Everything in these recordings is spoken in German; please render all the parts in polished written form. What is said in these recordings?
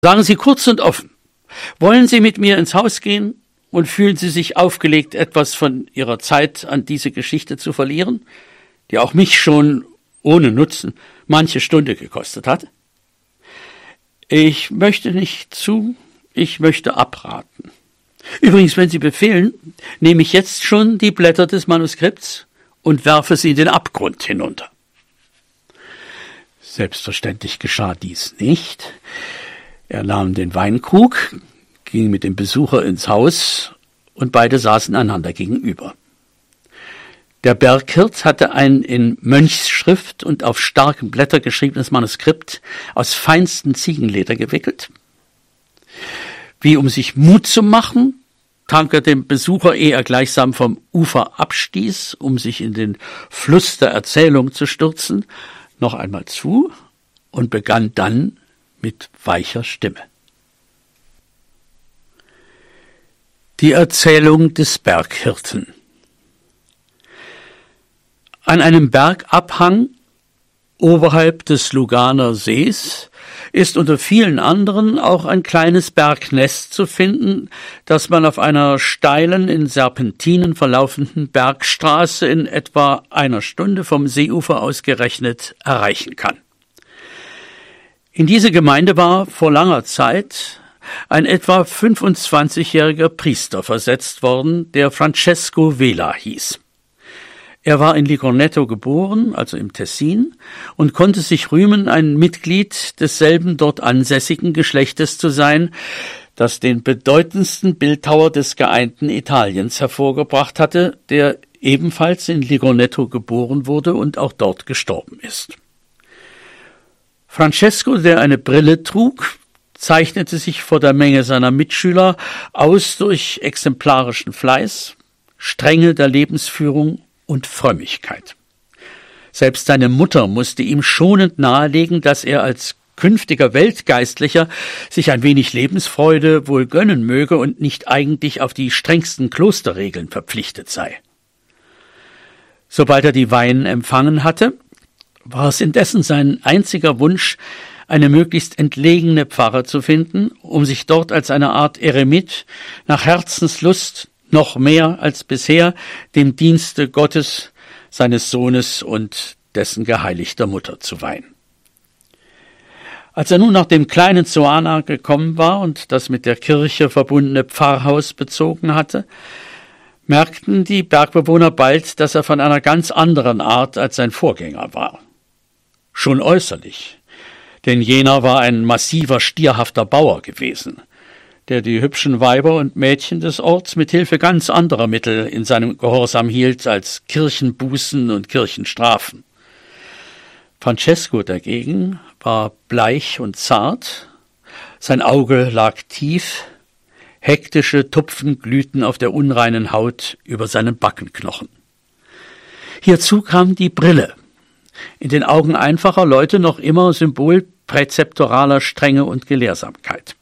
Sagen Sie kurz und offen, wollen Sie mit mir ins Haus gehen und fühlen Sie sich aufgelegt, etwas von Ihrer Zeit an diese Geschichte zu verlieren, die auch mich schon ohne Nutzen manche Stunde gekostet hat? Ich möchte nicht zu, ich möchte abraten. Übrigens, wenn Sie befehlen, nehme ich jetzt schon die Blätter des Manuskripts und werfe sie in den Abgrund hinunter. Selbstverständlich geschah dies nicht. Er nahm den Weinkrug, ging mit dem Besucher ins Haus und beide saßen einander gegenüber. Der Berghirt hatte ein in Mönchsschrift und auf starken Blätter geschriebenes Manuskript aus feinstem Ziegenleder gewickelt. Wie um sich Mut zu machen, trank er dem Besucher, ehe er gleichsam vom Ufer abstieß, um sich in den Fluss der Erzählung zu stürzen, noch einmal zu und begann dann mit weicher Stimme. Die Erzählung des Berghirten. An einem Bergabhang oberhalb des Luganer Sees ist unter vielen anderen auch ein kleines Bergnest zu finden, das man auf einer steilen, in Serpentinen verlaufenden Bergstraße in etwa einer Stunde vom Seeufer aus gerechnet erreichen kann. In diese Gemeinde war vor langer Zeit ein etwa 25-jähriger Priester versetzt worden, der Francesco Vela hieß. Er war in Licornetto geboren, also im Tessin, und konnte sich rühmen, ein Mitglied desselben dort ansässigen Geschlechtes zu sein, das den bedeutendsten Bildhauer des geeinten Italiens hervorgebracht hatte, der ebenfalls in Licornetto geboren wurde und auch dort gestorben ist. Francesco, der eine Brille trug, zeichnete sich vor der Menge seiner Mitschüler aus durch exemplarischen Fleiß, Strenge der Lebensführung und Frömmigkeit. Selbst seine Mutter musste ihm schonend nahelegen, dass er als künftiger Weltgeistlicher sich ein wenig Lebensfreude wohl gönnen möge und nicht eigentlich auf die strengsten Klosterregeln verpflichtet sei. Sobald er die Weihen empfangen hatte, war es indessen sein einziger Wunsch, eine möglichst entlegene Pfarre zu finden, um sich dort als eine Art Eremit nach Herzenslust noch mehr als bisher dem Dienste Gottes, seines Sohnes und dessen geheiligter Mutter zu weihen. Als er nun nach dem kleinen Zoana gekommen war und das mit der Kirche verbundene Pfarrhaus bezogen hatte, merkten die Bergbewohner bald, dass er von einer ganz anderen Art als sein Vorgänger war. Schon äußerlich, denn jener war ein massiver, stierhafter Bauer gewesen, der die hübschen Weiber und Mädchen des Orts mit Hilfe ganz anderer Mittel in seinem Gehorsam hielt als Kirchenbußen und Kirchenstrafen. Francesco dagegen war bleich und zart, sein Auge lag tief, hektische Tupfen glühten auf der unreinen Haut über seinen Backenknochen. Hierzu kam die Brille, in den Augen einfacher Leute noch immer Symbol präzeptoraler Strenge und Gelehrsamkeit.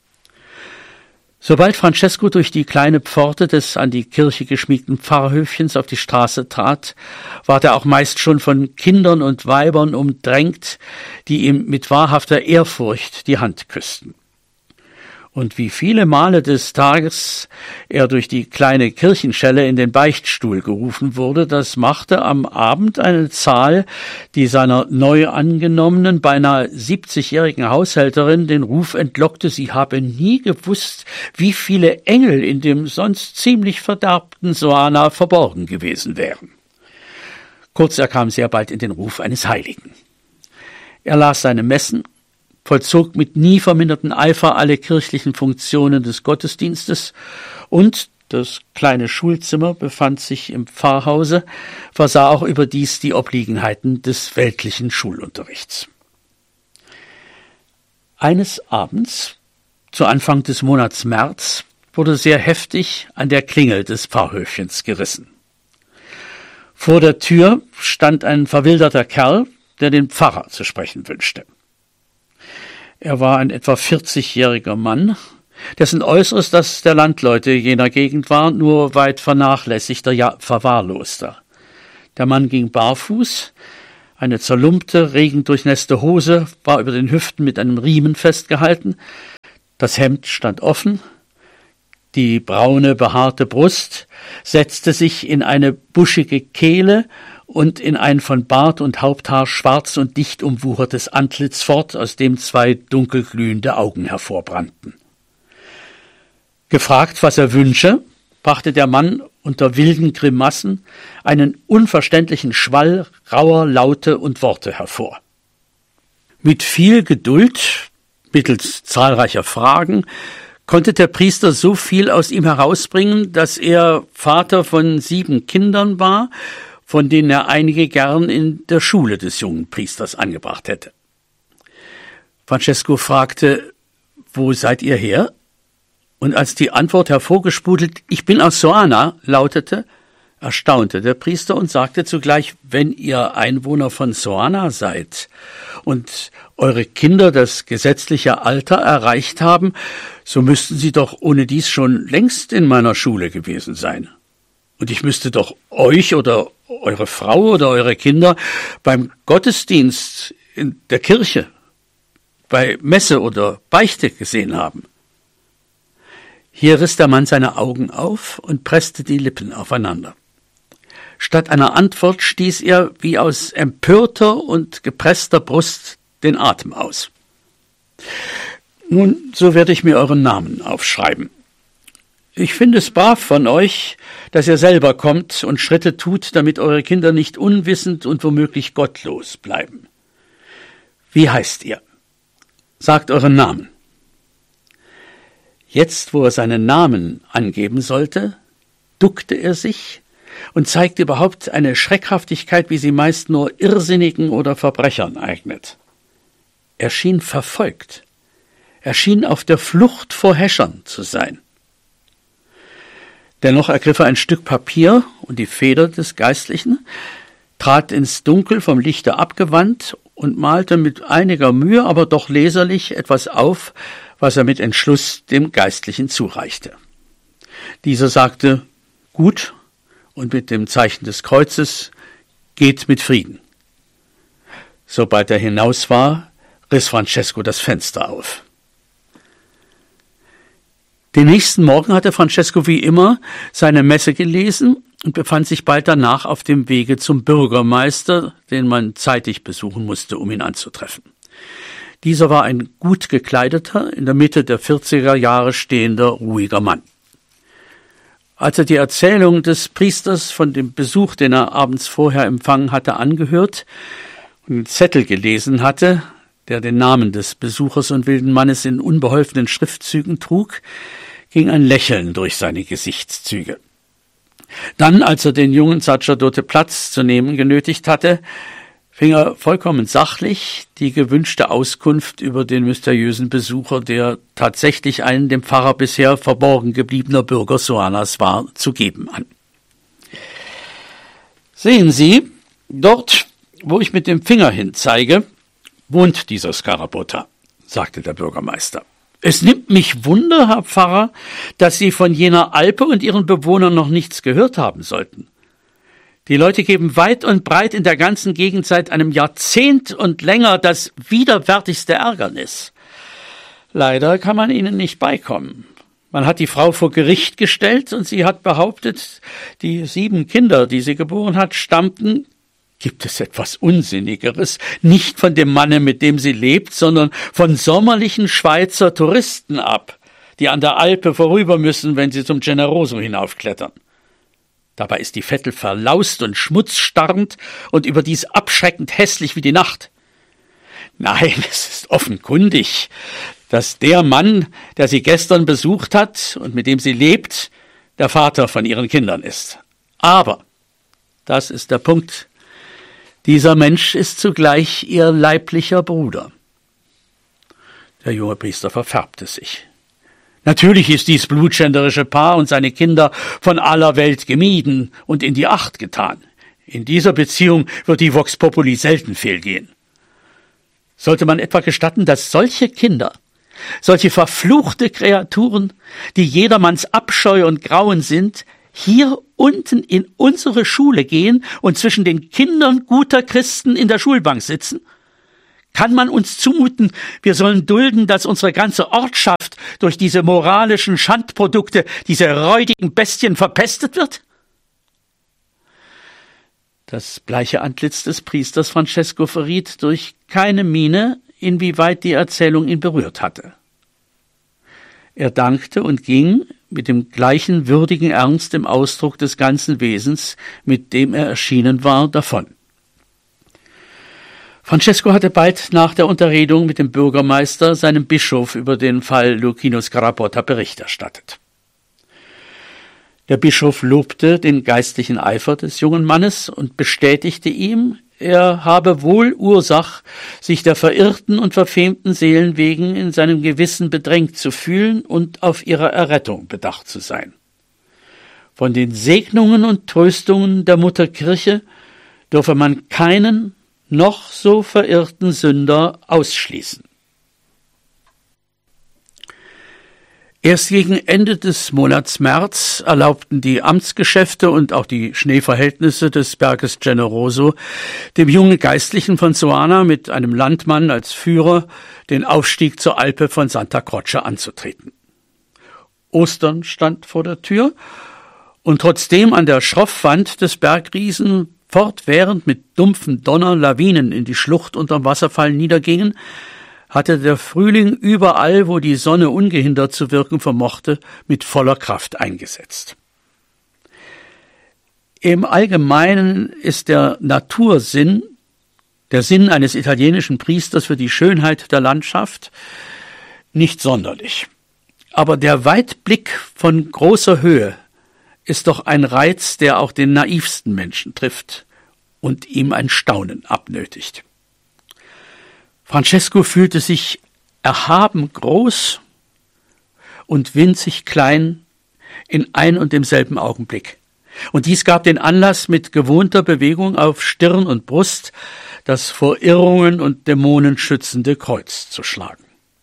Sobald Francesco durch die kleine Pforte des an die Kirche geschmiegten Pfarrhöfchens auf die Straße trat, ward er auch meist schon von Kindern und Weibern umdrängt, die ihm mit wahrhafter Ehrfurcht die Hand küssten. Und wie viele Male des Tages er durch die kleine Kirchenschelle in den Beichtstuhl gerufen wurde, das machte am Abend eine Zahl, die seiner neu angenommenen, beinahe 70-jährigen Haushälterin den Ruf entlockte, sie habe nie gewusst, wie viele Engel in dem sonst ziemlich verderbten Zoana verborgen gewesen wären. Kurz, er kam sehr bald in den Ruf eines Heiligen. Er las seine Messen, vollzog mit nie verminderten Eifer alle kirchlichen Funktionen des Gottesdienstes und das kleine Schulzimmer befand sich im Pfarrhause, versah auch überdies die Obliegenheiten des weltlichen Schulunterrichts. Eines Abends, zu Anfang des Monats März, wurde sehr heftig an der Klingel des Pfarrhöfchens gerissen. Vor der Tür stand ein verwilderter Kerl, der den Pfarrer zu sprechen wünschte. Er war ein etwa 40-jähriger Mann, dessen Äußeres das der Landleute jener Gegend war, nur weit vernachlässigter, ja verwahrloster. Der Mann ging barfuß, Eine zerlumpte, regendurchnässte Hose war über den Hüften mit einem Riemen festgehalten. Das Hemd stand offen. Die braune, behaarte Brust setzte sich in eine buschige Kehle und in ein von Bart und Haupthaar schwarz und dicht umwuchertes Antlitz fort, aus dem zwei dunkelglühende Augen hervorbrannten. Gefragt, was er wünsche, brachte der Mann unter wilden Grimassen einen unverständlichen Schwall rauer Laute und Worte hervor. Mit viel Geduld, mittels zahlreicher Fragen, konnte der Priester so viel aus ihm herausbringen, dass er Vater von 7 Kindern war, von denen er einige gern in der Schule des jungen Priesters angebracht hätte. Francesco fragte, wo seid ihr her? Und als die Antwort hervorgesprudelt, ich bin aus Soana, lautete, erstaunte der Priester und sagte zugleich, wenn ihr Einwohner von Soana seid und eure Kinder das gesetzliche Alter erreicht haben, so müssten sie doch ohnedies schon längst in meiner Schule gewesen sein. Und ich müsste doch euch oder eure Frau oder eure Kinder beim Gottesdienst in der Kirche, bei Messe oder Beichte gesehen haben. Hier riss der Mann seine Augen auf und presste die Lippen aufeinander. Statt einer Antwort stieß er wie aus empörter und gepresster Brust den Atem aus. Nun, so werde ich mir euren Namen aufschreiben. Ich finde es brav von euch, dass ihr selber kommt und Schritte tut, damit eure Kinder nicht unwissend und womöglich gottlos bleiben. Wie heißt ihr? Sagt euren Namen. Jetzt, wo er seinen Namen angeben sollte, duckte er sich und zeigte überhaupt eine Schreckhaftigkeit, wie sie meist nur Irrsinnigen oder Verbrechern eignet. Er schien verfolgt. Er schien auf der Flucht vor Häschern zu sein. Dennoch ergriff er ein Stück Papier und die Feder des Geistlichen, trat ins Dunkel vom Lichte abgewandt und malte mit einiger Mühe, aber doch leserlich etwas auf, was er mit Entschluss dem Geistlichen zureichte. Dieser sagte, gut, und mit dem Zeichen des Kreuzes, geht mit Frieden. Sobald er hinaus war, riss Francesco das Fenster auf. Den nächsten Morgen hatte Francesco wie immer seine Messe gelesen und befand sich bald danach auf dem Wege zum Bürgermeister, den man zeitig besuchen musste, um ihn anzutreffen. Dieser war ein gut gekleideter, in der Mitte der 40er Jahre stehender, ruhiger Mann. Als er die Erzählung des Priesters von dem Besuch, den er abends vorher empfangen hatte, angehört und einen Zettel gelesen hatte, der den Namen des Besuchers und wilden Mannes in unbeholfenen Schriftzügen trug, ging ein Lächeln durch seine Gesichtszüge. Dann, als er den jungen Sacerdote Platz zu nehmen genötigt hatte, fing er vollkommen sachlich die gewünschte Auskunft über den mysteriösen Besucher, der tatsächlich ein dem Pfarrer bisher verborgen gebliebener Bürger Soanas war, zu geben an. Sehen Sie, dort, wo ich mit dem Finger hin zeige, wohnt dieser Skarabota, sagte der Bürgermeister. Es nimmt mich Wunder, Herr Pfarrer, dass Sie von jener Alpe und ihren Bewohnern noch nichts gehört haben sollten. Die Leute geben weit und breit in der ganzen Gegend seit einem Jahrzehnt und länger das widerwärtigste Ärgernis. Leider kann man ihnen nicht beikommen. Man hat die Frau vor Gericht gestellt und sie hat behauptet, die 7 Kinder, die sie geboren hat, stammten, gibt es etwas Unsinnigeres, nicht von dem Manne, mit dem sie lebt, sondern von sommerlichen Schweizer Touristen ab, die an der Alpe vorüber müssen, wenn sie zum Generoso hinaufklettern. Dabei ist die Vettel verlaust und schmutzstarrend und überdies abschreckend hässlich wie die Nacht. Nein, es ist offenkundig, dass der Mann, der sie gestern besucht hat und mit dem sie lebt, der Vater von ihren Kindern ist. Aber, das ist der Punkt, dieser Mensch ist zugleich ihr leiblicher Bruder. Der junge Priester verfärbte sich. Natürlich ist dies blutschänderische Paar und seine Kinder von aller Welt gemieden und in die Acht getan. In dieser Beziehung wird die Vox Populi selten fehlgehen. Sollte man etwa gestatten, dass solche Kinder, solche verfluchte Kreaturen, die jedermanns Abscheu und Grauen sind, hier unten in unsere Schule gehen und zwischen den Kindern guter Christen in der Schulbank sitzen? Kann man uns zumuten, wir sollen dulden, dass unsere ganze Ortschaft durch diese moralischen Schandprodukte, diese räudigen Bestien verpestet wird? Das bleiche Antlitz des Priesters Francesco verriet durch keine Miene, inwieweit die Erzählung ihn berührt hatte. Er dankte und ging mit dem gleichen würdigen Ernst im Ausdruck des ganzen Wesens, mit dem er erschienen war, davon. Francesco hatte bald nach der Unterredung mit dem Bürgermeister seinem Bischof über den Fall Luchino Scarabota Bericht erstattet. Der Bischof lobte den geistlichen Eifer des jungen Mannes und bestätigte ihm, er habe wohl Ursach, sich der verirrten und verfemten Seelen wegen in seinem Gewissen bedrängt zu fühlen und auf ihre Errettung bedacht zu sein. Von den Segnungen und Tröstungen der Mutter Kirche dürfe man keinen noch so verirrten Sünder ausschließen. Erst gegen Ende des Monats März erlaubten die Amtsgeschäfte und auch die Schneeverhältnisse des Berges Generoso dem jungen Geistlichen von Soana mit einem Landmann als Führer den Aufstieg zur Alpe von Santa Croce anzutreten. Ostern stand vor der Tür, und trotzdem an der Schroffwand des Bergriesen fortwährend mit dumpfem Donner Lawinen in die Schlucht unterm Wasserfall niedergingen, hatte der Frühling überall, wo die Sonne ungehindert zu wirken vermochte, mit voller Kraft eingesetzt. Im Allgemeinen ist der Natursinn, der Sinn eines italienischen Priesters für die Schönheit der Landschaft, nicht sonderlich. Aber der Weitblick von großer Höhe ist doch ein Reiz, der auch den naivsten Menschen trifft und ihm ein Staunen abnötigt. Francesco fühlte sich erhaben groß und winzig klein in ein und demselben Augenblick. Und dies gab den Anlass, mit gewohnter Bewegung auf Stirn und Brust das vor Irrungen und Dämonen schützende Kreuz zu schlagen.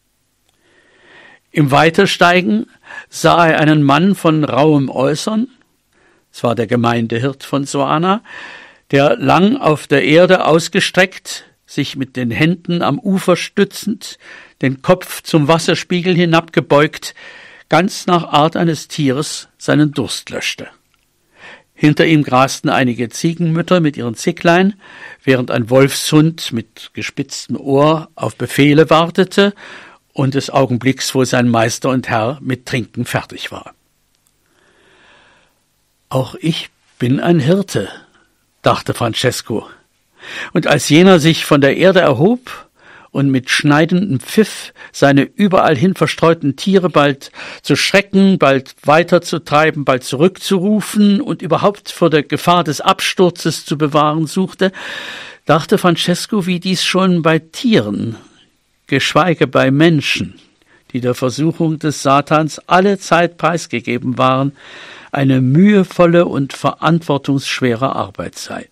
Im Weitersteigen sah er einen Mann von rauem Äußern, es war der Gemeindehirt von Soana, der lang auf der Erde ausgestreckt, sich mit den Händen am Ufer stützend, den Kopf zum Wasserspiegel hinabgebeugt, ganz nach Art eines Tieres seinen Durst löschte. Hinter ihm grasten einige Ziegenmütter mit ihren Zicklein, während ein Wolfshund mit gespitztem Ohr auf Befehle wartete und des Augenblicks, wo sein Meister und Herr mit Trinken fertig war. »Auch ich bin ein Hirte«, dachte Francesco. Und als jener sich von der Erde erhob und mit schneidendem Pfiff seine überall hin verstreuten Tiere bald zu schrecken, bald weiterzutreiben, bald zurückzurufen und überhaupt vor der Gefahr des Absturzes zu bewahren suchte, dachte Francesco, wie dies schon bei Tieren, geschweige bei Menschen, die der Versuchung des Satans alle Zeit preisgegeben waren, eine mühevolle und verantwortungsschwere Arbeit sei.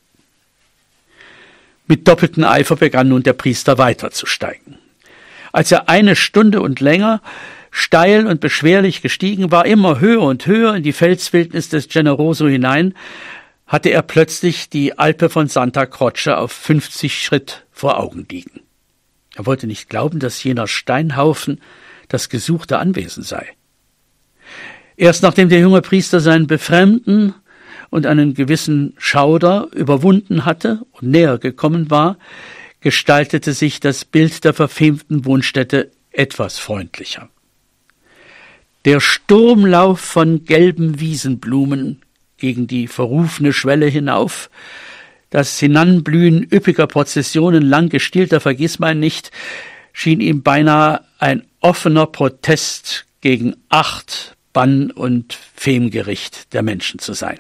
Mit doppeltem Eifer begann nun der Priester weiterzusteigen. Als er eine Stunde und länger steil und beschwerlich gestiegen war, immer höher und höher in die Felswildnis des Generoso hinein, hatte er plötzlich die Alpe von Santa Croce auf 50 Schritt vor Augen liegen. Er wollte nicht glauben, dass jener Steinhaufen das gesuchte Anwesen sei. Erst nachdem der junge Priester sein Befremden und einen gewissen Schauder überwunden hatte und näher gekommen war, gestaltete sich das Bild der verfemten Wohnstätte etwas freundlicher. Der Sturmlauf von gelben Wiesenblumen gegen die verrufene Schwelle hinauf, das Hinanblühen üppiger Prozessionen lang gestielter Vergissmeinnicht, schien ihm beinahe ein offener Protest gegen Acht, Bann und Femgericht der Menschen zu sein.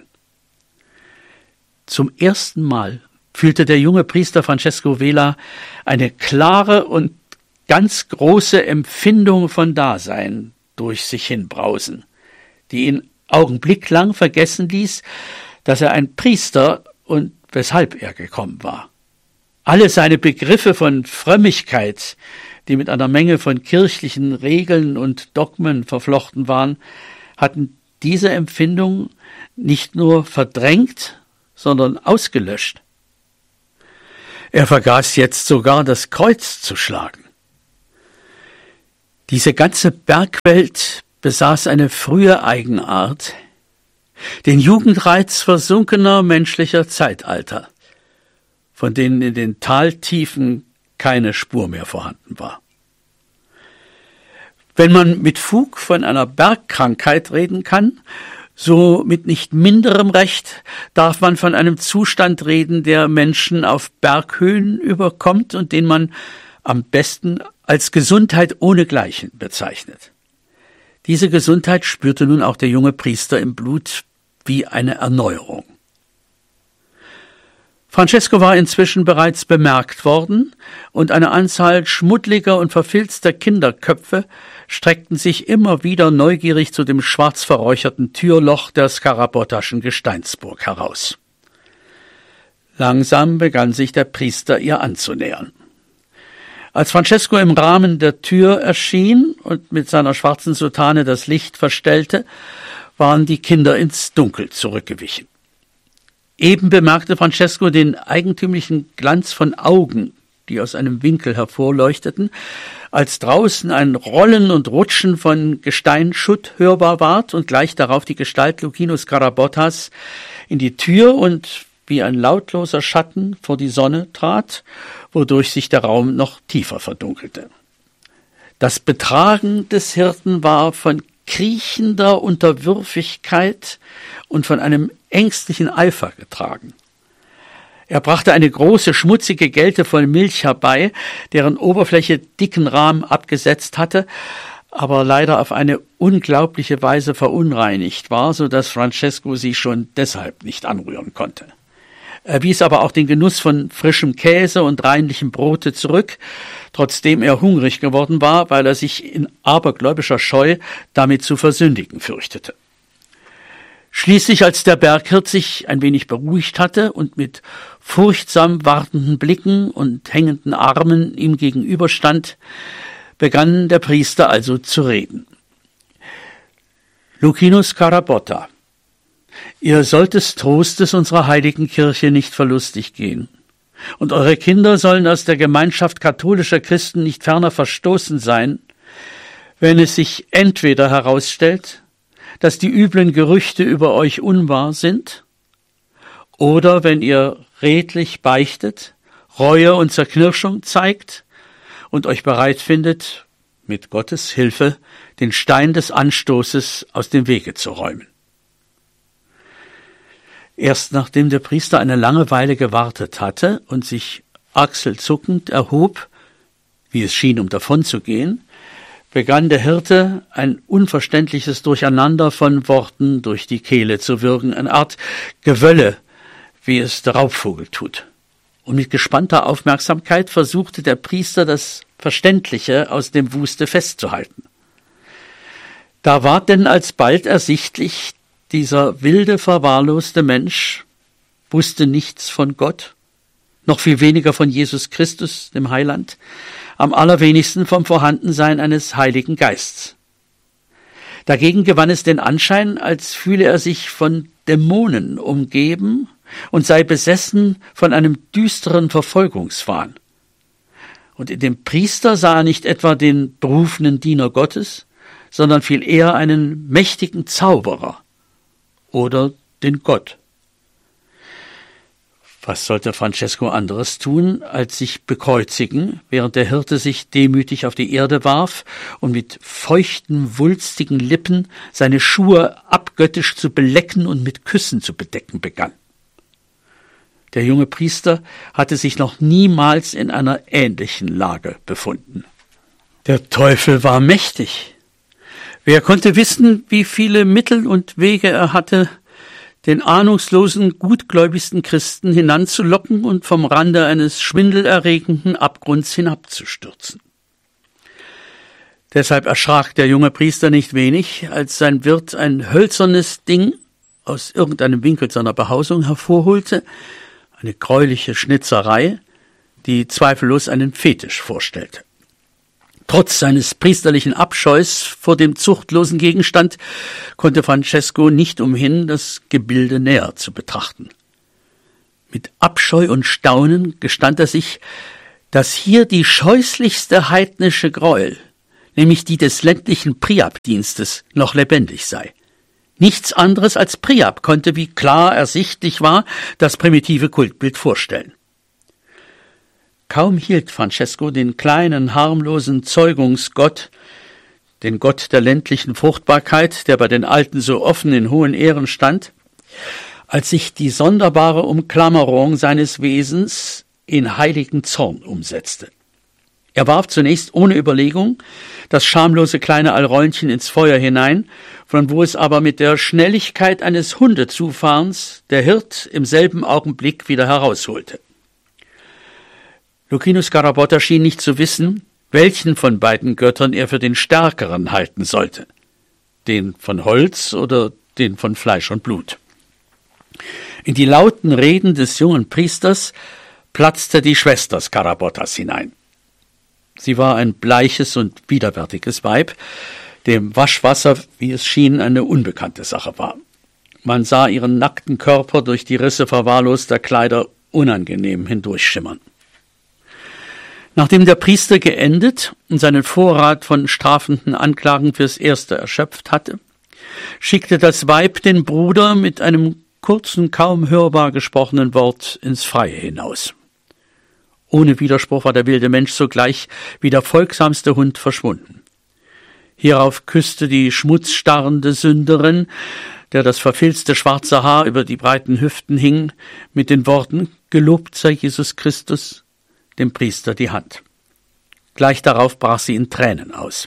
Zum ersten Mal fühlte der junge Priester Francesco Vela eine klare und ganz große Empfindung von Dasein durch sich hinbrausen, die ihn augenblicklang vergessen ließ, dass er ein Priester und weshalb er gekommen war. Alle seine Begriffe von Frömmigkeit, die mit einer Menge von kirchlichen Regeln und Dogmen verflochten waren, hatten diese Empfindung nicht nur verdrängt, sondern ausgelöscht. Er vergaß jetzt sogar das Kreuz zu schlagen. Diese ganze Bergwelt besaß eine frühe Eigenart, den Jugendreiz versunkener menschlicher Zeitalter, von denen in den Taltiefen keine Spur mehr vorhanden war. Wenn man mit Fug von einer Bergkrankheit reden kann, so mit nicht minderem Recht darf man von einem Zustand reden, der Menschen auf Berghöhen überkommt und den man am besten als Gesundheit ohnegleichen bezeichnet. Diese Gesundheit spürte nun auch der junge Priester im Blut wie eine Erneuerung. Francesco war inzwischen bereits bemerkt worden, und eine Anzahl schmuddliger und verfilzter Kinderköpfe streckten sich immer wieder neugierig zu dem schwarz verräucherten Türloch der Skarabottaschen Gesteinsburg heraus. Langsam begann sich der Priester ihr anzunähern. Als Francesco im Rahmen der Tür erschien und mit seiner schwarzen Soutane das Licht verstellte, waren die Kinder ins Dunkel zurückgewichen. Eben bemerkte Francesco den eigentümlichen Glanz von Augen, die aus einem Winkel hervorleuchteten, als draußen ein Rollen und Rutschen von Gesteinsschutt hörbar ward und gleich darauf die Gestalt Luchino Scarabottas in die Tür und wie ein lautloser Schatten vor die Sonne trat, wodurch sich der Raum noch tiefer verdunkelte. Das Betragen des Hirten war von kriechender Unterwürfigkeit und von einem ängstlichen Eifer getragen. Er brachte eine große, schmutzige Gelte voll Milch herbei, deren Oberfläche dicken Rahm abgesetzt hatte, aber leider auf eine unglaubliche Weise verunreinigt war, so dass Francesco sie schon deshalb nicht anrühren konnte. Er wies aber auch den Genuss von frischem Käse und reinlichem Brote zurück, trotzdem er hungrig geworden war, weil er sich in abergläubischer Scheu damit zu versündigen fürchtete. Schließlich, als der Berghirt sich ein wenig beruhigt hatte und mit furchtsam wartenden Blicken und hängenden Armen ihm gegenüberstand, begann der Priester also zu reden. Luchino Scarabotta, ihr sollt des Trostes unserer heiligen Kirche nicht verlustig gehen, und eure Kinder sollen aus der Gemeinschaft katholischer Christen nicht ferner verstoßen sein, wenn es sich entweder herausstellt, dass die üblen Gerüchte über euch unwahr sind, oder wenn ihr redlich beichtet, Reue und Zerknirschung zeigt und euch bereit findet, mit Gottes Hilfe den Stein des Anstoßes aus dem Wege zu räumen. Erst nachdem der Priester eine lange Weile gewartet hatte und sich achselzuckend erhob, wie es schien, um davonzugehen, begann der Hirte ein unverständliches Durcheinander von Worten durch die Kehle zu würgen, eine Art Gewölle, wie es der Raubvogel tut. Und mit gespannter Aufmerksamkeit versuchte der Priester, das Verständliche aus dem Wuste festzuhalten. Da war denn alsbald ersichtlich, dieser wilde, verwahrloste Mensch wusste nichts von Gott, noch viel weniger von Jesus Christus, dem Heiland, am allerwenigsten vom Vorhandensein eines Heiligen Geists. Dagegen gewann es den Anschein, als fühle er sich von Dämonen umgeben und sei besessen von einem düsteren Verfolgungswahn. Und in dem Priester sah er nicht etwa den berufenen Diener Gottes, sondern viel eher einen mächtigen Zauberer oder den Gott. Was sollte Francesco anderes tun, als sich bekreuzigen, während der Hirte sich demütig auf die Erde warf und mit feuchten, wulstigen Lippen seine Schuhe abgöttisch zu belecken und mit Küssen zu bedecken begann? Der junge Priester hatte sich noch niemals in einer ähnlichen Lage befunden. Der Teufel war mächtig. Wer konnte wissen, wie viele Mittel und Wege er hatte, den ahnungslosen, gutgläubigsten Christen hinanzulocken und vom Rande eines schwindelerregenden Abgrunds hinabzustürzen. Deshalb erschrak der junge Priester nicht wenig, als sein Wirt ein hölzernes Ding aus irgendeinem Winkel seiner Behausung hervorholte, eine gräuliche Schnitzerei, die zweifellos einen Fetisch vorstellte. Trotz seines priesterlichen Abscheus vor dem zuchtlosen Gegenstand konnte Francesco nicht umhin, das Gebilde näher zu betrachten. Mit Abscheu und Staunen gestand er sich, dass hier die scheußlichste heidnische Gräuel, nämlich die des ländlichen Priapdienstes, noch lebendig sei. Nichts anderes als Priap konnte, wie klar ersichtlich war, das primitive Kultbild vorstellen. Kaum hielt Francesco den kleinen, harmlosen Zeugungsgott, den Gott der ländlichen Fruchtbarkeit, der bei den Alten so offen in hohen Ehren stand, als sich die sonderbare Umklammerung seines Wesens in heiligen Zorn umsetzte. Er warf zunächst ohne Überlegung das schamlose kleine Alräunchen ins Feuer hinein, von wo es aber mit der Schnelligkeit eines Hundezufahrens der Hirt im selben Augenblick wieder herausholte. Lucinus Scarabota schien nicht zu wissen, welchen von beiden Göttern er für den stärkeren halten sollte, den von Holz oder den von Fleisch und Blut. In die lauten Reden des jungen Priesters platzte die Schwester Scarabotas hinein. Sie war ein bleiches und widerwärtiges Weib, dem Waschwasser, wie es schien, eine unbekannte Sache war. Man sah ihren nackten Körper durch die Risse verwahrloster Kleider unangenehm hindurchschimmern. Nachdem der Priester geendet und seinen Vorrat von strafenden Anklagen fürs Erste erschöpft hatte, schickte das Weib den Bruder mit einem kurzen, kaum hörbar gesprochenen Wort ins Freie hinaus. Ohne Widerspruch war der wilde Mensch sogleich wie der folgsamste Hund verschwunden. Hierauf küsste die schmutzstarrende Sünderin, der das verfilzte schwarze Haar über die breiten Hüften hing, mit den Worten »Gelobt sei Jesus Christus«, dem Priester die Hand. Gleich darauf brach sie in Tränen aus.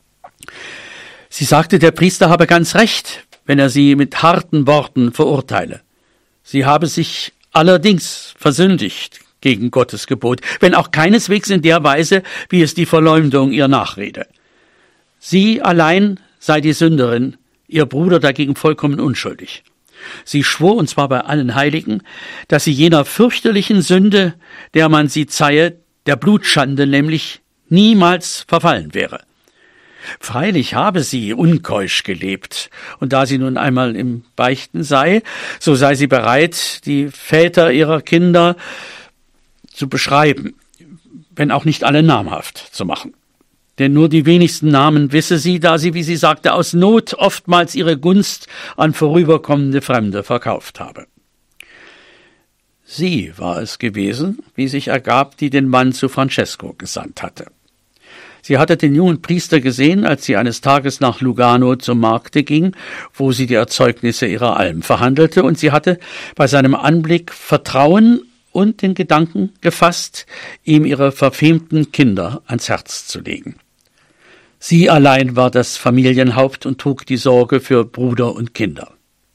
Sie sagte, der Priester habe ganz recht, wenn er sie mit harten Worten verurteile. Sie habe sich allerdings versündigt gegen Gottes Gebot, wenn auch keineswegs in der Weise, wie es die Verleumdung ihr nachrede. Sie allein sei die Sünderin, ihr Bruder dagegen vollkommen unschuldig. Sie schwor, und zwar bei allen Heiligen, dass sie jener fürchterlichen Sünde, der man sie zeihe, der Blutschande nämlich, niemals verfallen wäre. Freilich habe sie unkeusch gelebt, und da sie nun einmal im Beichten sei, so sei sie bereit, die Väter ihrer Kinder zu beschreiben, wenn auch nicht alle namhaft zu machen. Denn nur die wenigsten Namen wisse sie, da sie, wie sie sagte, aus Not oftmals ihre Gunst an vorüberkommende Fremde verkauft habe. Sie war es gewesen, wie sich ergab, die den Mann zu Francesco gesandt hatte. Sie hatte den jungen Priester gesehen, als sie eines Tages nach Lugano zum Markte ging, wo sie die Erzeugnisse ihrer Alm verhandelte, und sie hatte bei seinem Anblick Vertrauen und den Gedanken gefasst, ihm ihre verfemten Kinder ans Herz zu legen. Sie allein war das Familienhaupt und trug die Sorge für Bruder und Kinder.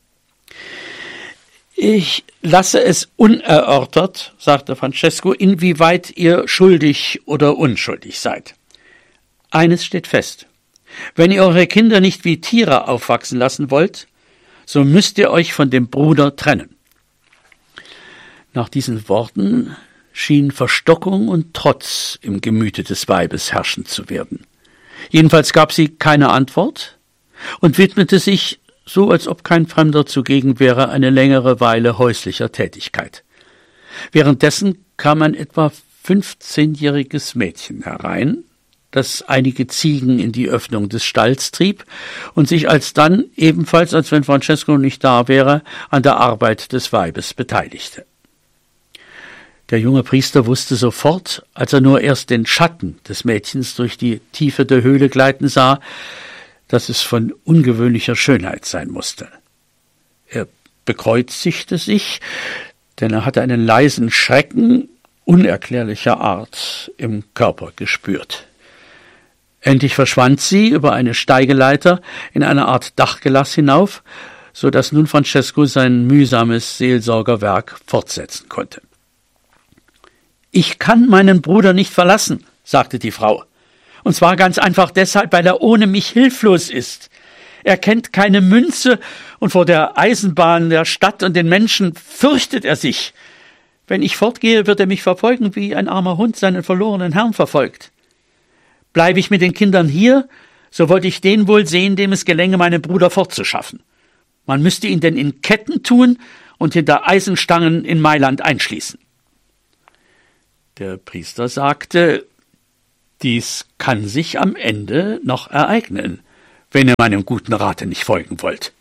Ich lasse es unerörtert, sagte Francesco, inwieweit ihr schuldig oder unschuldig seid. Eines steht fest: Wenn ihr eure Kinder nicht wie Tiere aufwachsen lassen wollt, so müsst ihr euch von dem Bruder trennen. Nach diesen Worten schien Verstockung und Trotz im Gemüte des Weibes herrschend zu werden. Jedenfalls gab sie keine Antwort und widmete sich, so als ob kein Fremder zugegen wäre, eine längere Weile häuslicher Tätigkeit. Währenddessen kam ein etwa 15-jähriges Mädchen herein, das einige Ziegen in die Öffnung des Stalls trieb und sich alsdann, ebenfalls als wenn Francesco nicht da wäre, an der Arbeit des Weibes beteiligte. Der junge Priester wusste sofort, als er nur erst den Schatten des Mädchens durch die Tiefe der Höhle gleiten sah, dass es von ungewöhnlicher Schönheit sein musste. Er bekreuzigte sich, denn er hatte einen leisen Schrecken unerklärlicher Art im Körper gespürt. Endlich verschwand sie über eine Steigeleiter in eine Art Dachgelass hinauf, so dass nun Francesco sein mühsames Seelsorgerwerk fortsetzen konnte. »Ich kann meinen Bruder nicht verlassen«, sagte die Frau. »Und zwar ganz einfach deshalb, weil er ohne mich hilflos ist. Er kennt keine Münze und vor der Eisenbahn, der Stadt und den Menschen fürchtet er sich. Wenn ich fortgehe, wird er mich verfolgen, wie ein armer Hund seinen verlorenen Herrn verfolgt. Bleibe ich mit den Kindern hier, so wollte ich den wohl sehen, dem es gelänge, meinen Bruder fortzuschaffen. Man müsste ihn denn in Ketten tun und hinter Eisenstangen in Mailand einschließen. Der Priester sagte, dies kann sich am Ende noch ereignen, wenn ihr meinem guten Rate nicht folgen wollt.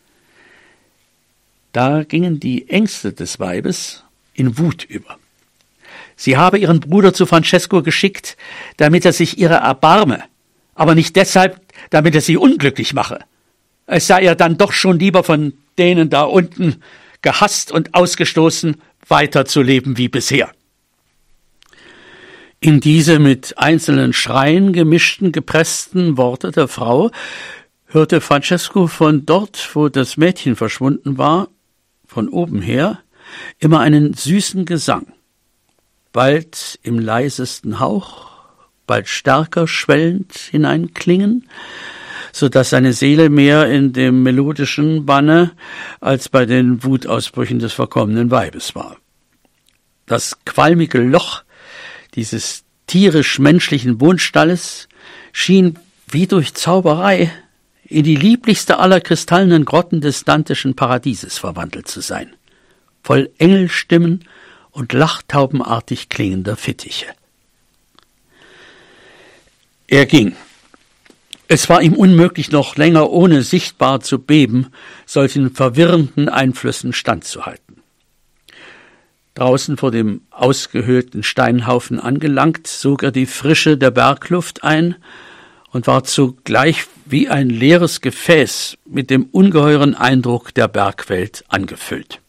Da gingen die Ängste des Weibes in Wut über. Sie habe ihren Bruder zu Francesco geschickt, damit er sich ihrer erbarme, aber nicht deshalb, damit er sie unglücklich mache. Es sei ihr dann doch schon lieber, von denen da unten, gehasst und ausgestoßen, weiterzuleben wie bisher. In diese mit einzelnen Schreien gemischten, gepressten Worte der Frau hörte Francesco von dort, wo das Mädchen verschwunden war, von oben her, immer einen süßen Gesang, bald im leisesten Hauch, bald stärker schwellend hineinklingen, so dass seine Seele mehr in dem melodischen Banne als bei den Wutausbrüchen des verkommenen Weibes war. Das qualmige Loch dieses tierisch-menschlichen Wohnstalles schien wie durch Zauberei in die lieblichste aller kristallenen Grotten des dantischen Paradieses verwandelt zu sein, voll Engelstimmen und lachtaubenartig klingender Fittiche. Er ging. Es war ihm unmöglich, noch länger ohne sichtbar zu beben, solchen verwirrenden Einflüssen standzuhalten. Draußen vor dem ausgehöhlten Steinhaufen angelangt, sog er die Frische der Bergluft ein und war zugleich wie ein leeres Gefäß mit dem ungeheuren Eindruck der Bergwelt angefüllt.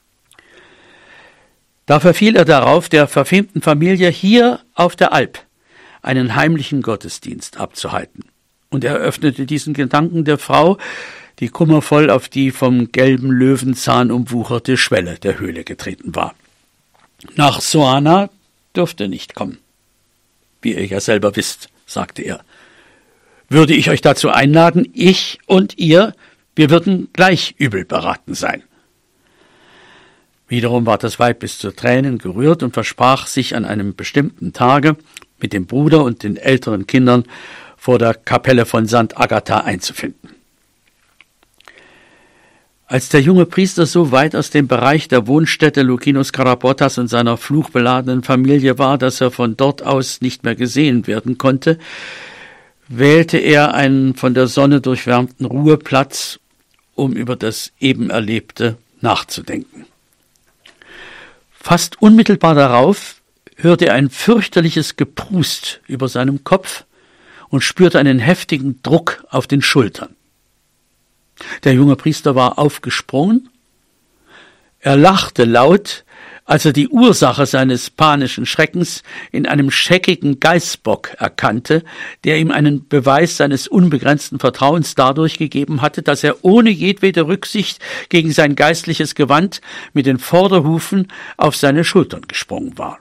Da verfiel er darauf, der verfemten Familie hier auf der Alp einen heimlichen Gottesdienst abzuhalten. Und er öffnete diesen Gedanken der Frau, die kummervoll auf die vom gelben Löwenzahn umwucherte Schwelle der Höhle getreten war. Nach Soana dürfte nicht kommen. Wie ihr ja selber wisst, sagte er. Würde ich euch dazu einladen, ich und ihr, wir würden gleich übel beraten sein. Wiederum war das Weib bis zu Tränen gerührt und versprach, sich an einem bestimmten Tage mit dem Bruder und den älteren Kindern vor der Kapelle von St. Agatha einzufinden. Als der junge Priester so weit aus dem Bereich der Wohnstätte Lucinos Karabottas und seiner fluchbeladenen Familie war, dass er von dort aus nicht mehr gesehen werden konnte, wählte er einen von der Sonne durchwärmten Ruheplatz, um über das eben Erlebte nachzudenken. Fast unmittelbar darauf hörte er ein fürchterliches Geprust über seinem Kopf und spürte einen heftigen Druck auf den Schultern. Der junge Priester war aufgesprungen. Er lachte laut, als er die Ursache seines panischen Schreckens in einem scheckigen Geißbock erkannte, der ihm einen Beweis seines unbegrenzten Vertrauens dadurch gegeben hatte, dass er ohne jedwede Rücksicht gegen sein geistliches Gewand mit den Vorderhufen auf seine Schultern gesprungen war.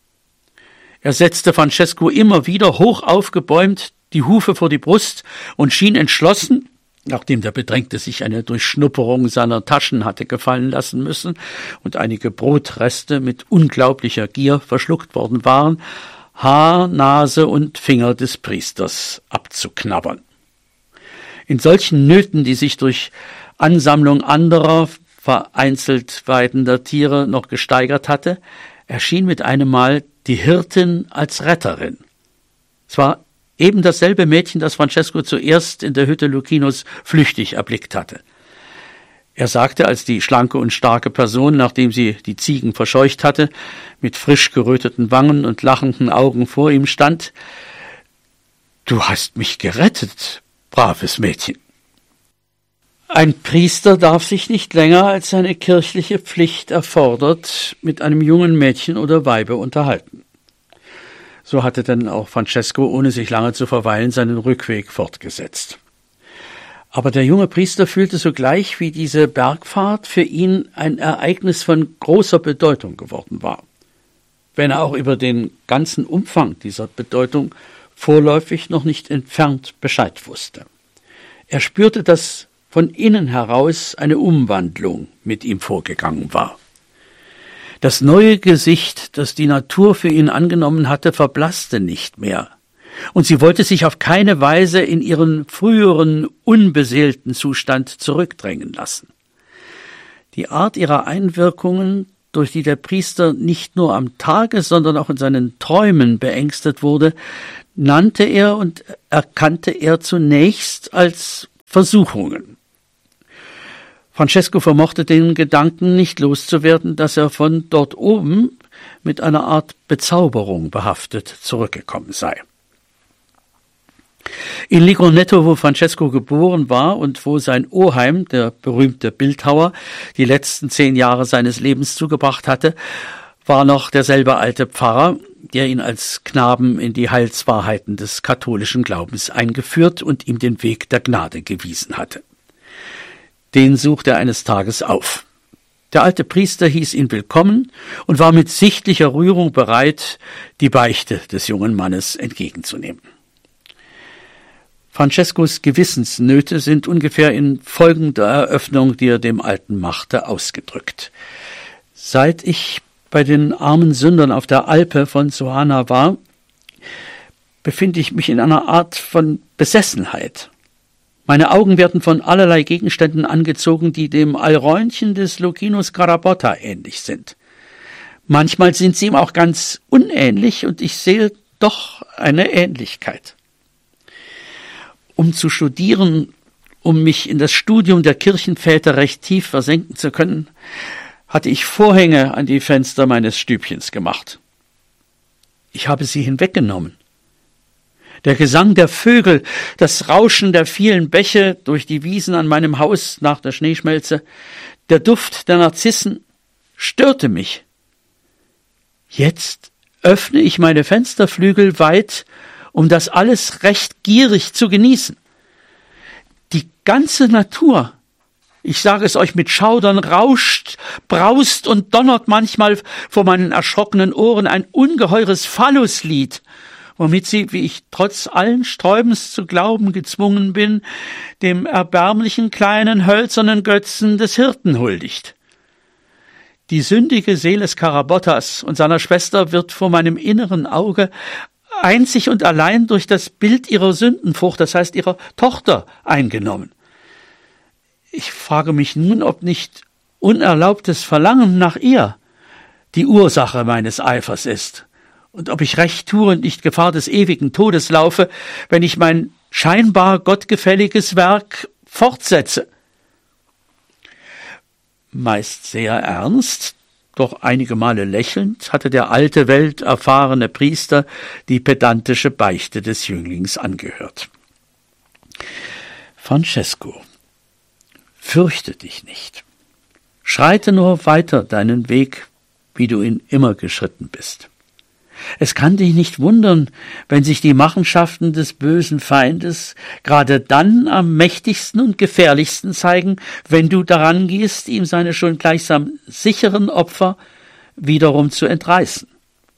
Er setzte Francesco immer wieder hoch aufgebäumt die Hufe vor die Brust und schien entschlossen, nachdem der Bedrängte sich eine Durchschnupperung seiner Taschen hatte gefallen lassen müssen und einige Brotreste mit unglaublicher Gier verschluckt worden waren, Haar, Nase und Finger des Priesters abzuknabbern. In solchen Nöten, die sich durch Ansammlung anderer, vereinzelt weidender Tiere noch gesteigert hatte, erschien mit einem Mal die Hirtin als Retterin. Es war eben dasselbe Mädchen, das Francesco zuerst in der Hütte Lucinos flüchtig erblickt hatte. Er sagte, als die schlanke und starke Person, nachdem sie die Ziegen verscheucht hatte, mit frisch geröteten Wangen und lachenden Augen vor ihm stand: »Du hast mich gerettet, braves Mädchen.« Ein Priester darf sich nicht länger, als seine kirchliche Pflicht erfordert, mit einem jungen Mädchen oder Weibe unterhalten. So hatte dann auch Francesco, ohne sich lange zu verweilen, seinen Rückweg fortgesetzt. Aber der junge Priester fühlte sogleich, wie diese Bergfahrt für ihn ein Ereignis von großer Bedeutung geworden war, wenn er auch über den ganzen Umfang dieser Bedeutung vorläufig noch nicht entfernt Bescheid wusste. Er spürte, dass von innen heraus eine Umwandlung mit ihm vorgegangen war. Das neue Gesicht, das die Natur für ihn angenommen hatte, verblasste nicht mehr. und sie wollte sich auf keine Weise in ihren früheren unbeseelten Zustand zurückdrängen lassen. Die Art ihrer Einwirkungen, durch die der Priester nicht nur am Tage, sondern auch in seinen Träumen beängstigt wurde, nannte er und erkannte er zunächst als Versuchungen. Francesco vermochte den Gedanken nicht loszuwerden, dass er von dort oben mit einer Art Bezauberung behaftet zurückgekommen sei. In Ligronetto, wo Francesco geboren war und wo sein Oheim, der berühmte Bildhauer, die letzten 10 Jahre seines Lebens zugebracht hatte, war noch derselbe alte Pfarrer, der ihn als Knaben in die Heilswahrheiten des katholischen Glaubens eingeführt und ihm den Weg der Gnade gewiesen hatte. Den suchte er eines Tages auf. Der alte Priester hieß ihn willkommen und war mit sichtlicher Rührung bereit, die Beichte des jungen Mannes entgegenzunehmen. Francescos Gewissensnöte sind ungefähr in folgender Eröffnung, die er dem Alten machte, ausgedrückt. Seit ich bei den armen Sündern auf der Alpe von Soana war, befinde ich mich in einer Art von Besessenheit. Meine Augen werden von allerlei Gegenständen angezogen, die dem Alräunchen des Longinus Carabotta ähnlich sind. Manchmal sind sie ihm auch ganz unähnlich und ich sehe doch eine Ähnlichkeit. Um zu studieren, um mich in das Studium der Kirchenväter recht tief versenken zu können, hatte ich Vorhänge an die Fenster meines Stübchens gemacht. Ich habe sie hinweggenommen. Der Gesang der Vögel, das Rauschen der vielen Bäche durch die Wiesen an meinem Haus nach der Schneeschmelze, der Duft der Narzissen störte mich. Jetzt öffne ich meine Fensterflügel weit, um das alles recht gierig zu genießen. Die ganze Natur, ich sage es euch mit Schaudern, rauscht, braust und donnert manchmal vor meinen erschrockenen Ohren ein ungeheures Phalluslied, womit sie, wie ich trotz allen Sträubens zu glauben gezwungen bin, dem erbärmlichen kleinen hölzernen Götzen des Hirten huldigt. Die sündige Seele des Carabottas und seiner Schwester wird vor meinem inneren Auge einzig und allein durch das Bild ihrer Sündenfrucht, das heißt ihrer Tochter, eingenommen. Ich frage mich nun, ob nicht unerlaubtes Verlangen nach ihr die Ursache meines Eifers ist und ob ich recht tue und nicht Gefahr des ewigen Todes laufe, wenn ich mein scheinbar gottgefälliges Werk fortsetze. Meist sehr ernst, doch einige Male lächelnd, hatte der alte, welterfahrene Priester die pedantische Beichte des Jünglings angehört. Francesco, fürchte dich nicht. Schreite nur weiter deinen Weg, wie du ihn immer geschritten bist. Es kann dich nicht wundern, wenn sich die Machenschaften des bösen Feindes gerade dann am mächtigsten und gefährlichsten zeigen, wenn du daran gehst, ihm seine schon gleichsam sicheren Opfer wiederum zu entreißen.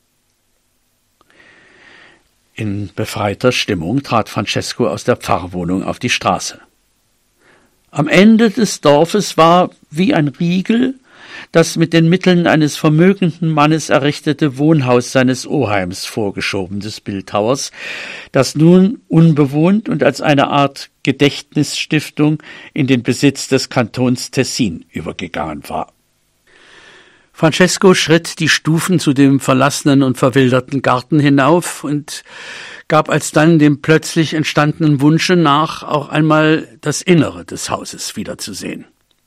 In befreiter Stimmung trat Francesco aus der Pfarrwohnung auf die Straße. Am Ende des Dorfes war wie ein Riegel das mit den Mitteln eines vermögenden Mannes errichtete Wohnhaus seines Oheims vorgeschoben des Bildhauers, das nun unbewohnt und als eine Art Gedächtnisstiftung in den Besitz des Kantons Tessin übergegangen war. Francesco schritt die Stufen zu dem verlassenen und verwilderten Garten hinauf und gab alsdann dem plötzlich entstandenen Wunsche nach, auch einmal das Innere des Hauses wiederzusehen.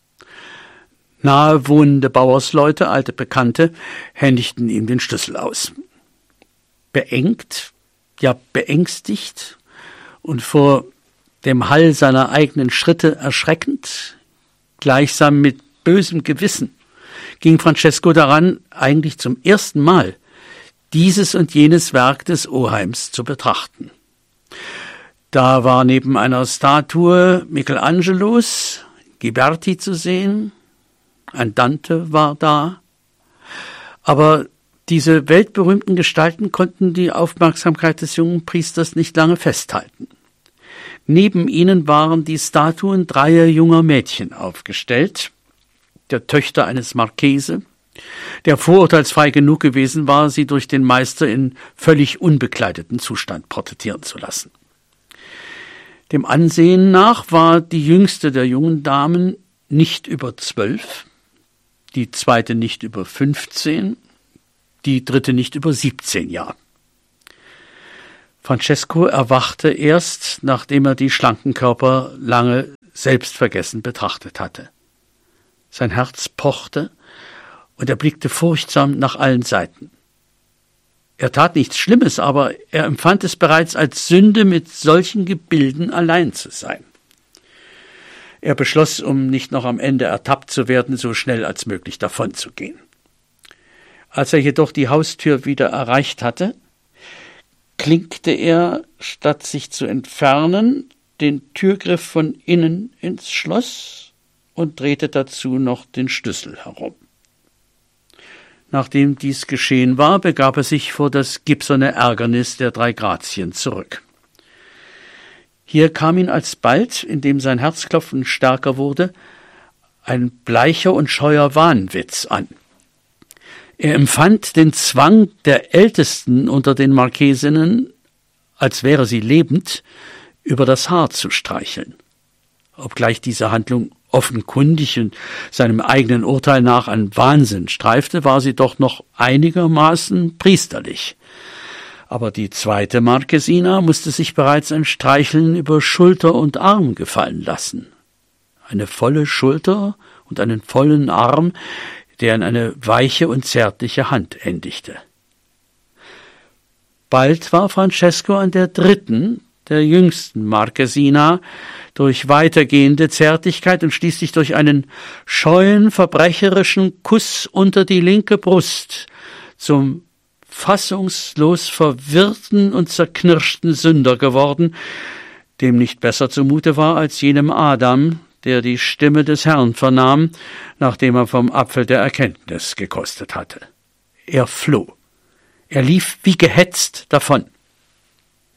Nahe wohnende Bauersleute, alte Bekannte, händigten ihm den Schlüssel aus. Beengt, ja beängstigt und vor dem Hall seiner eigenen Schritte erschreckend, gleichsam mit bösem Gewissen, ging Francesco daran, eigentlich zum ersten Mal dieses und jenes Werk des Oheims zu betrachten. Da war neben einer Statue Michelangelos, Ghiberti zu sehen, ein Dante war da, aber diese weltberühmten Gestalten konnten die Aufmerksamkeit des jungen Priesters nicht lange festhalten. Neben ihnen waren die Statuen 3 junger Mädchen aufgestellt, der Töchter eines Marchese, der vorurteilsfrei genug gewesen war, sie durch den Meister in völlig unbekleideten Zustand porträtieren zu lassen. Dem Ansehen nach war die jüngste der jungen Damen nicht über 12, die zweite nicht über 15, die dritte nicht über 17 Jahre. Francesco erwachte erst, nachdem er die schlanken Körper lange selbstvergessen betrachtet hatte. Sein Herz pochte und er blickte furchtsam nach allen Seiten. Er tat nichts Schlimmes, aber er empfand es bereits als Sünde, mit solchen Gebilden allein zu sein. Er beschloss, um nicht noch am Ende ertappt zu werden, so schnell als möglich davonzugehen. Als er jedoch die Haustür wieder erreicht hatte, klinkte er, statt sich zu entfernen, den Türgriff von innen ins Schloss und drehte dazu noch den Schlüssel herum. Nachdem dies geschehen war, begab er sich vor das gipserne Ärgernis der 3 Grazien zurück. Hier kam ihn alsbald, indem sein Herzklopfen stärker wurde, ein bleicher und scheuer Wahnwitz an. Er empfand den Zwang der Ältesten unter den Marchesinnen, als wäre sie lebend, über das Haar zu streicheln. Obgleich diese Handlung offenkundig und seinem eigenen Urteil nach an Wahnsinn streifte, war sie doch noch einigermaßen priesterlich. Aber die zweite Marquesina musste sich bereits ein Streicheln über Schulter und Arm gefallen lassen. Eine volle Schulter und einen vollen Arm, der in eine weiche und zärtliche Hand endigte. Bald war Francesco an der dritten, der jüngsten Marquesina, durch weitergehende Zärtlichkeit und schließlich durch einen scheuen, verbrecherischen Kuss unter die linke Brust zum fassungslos verwirrten und zerknirschten Sünder geworden, dem nicht besser zumute war als jenem Adam, der die Stimme des Herrn vernahm, nachdem er vom Apfel der Erkenntnis gekostet hatte. Er floh. Er lief wie gehetzt davon.